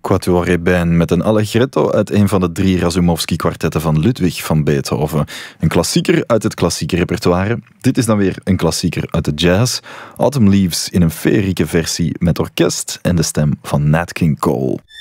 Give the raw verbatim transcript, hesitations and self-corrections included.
Quatuor Ben met een allegretto uit een van de drie Razumovsky-kwartetten van Ludwig van Beethoven. Een klassieker uit het klassieke repertoire. Dit is dan weer een klassieker uit de jazz. Autumn Leaves in een feerieke versie met orkest en de stem van Nat King Cole.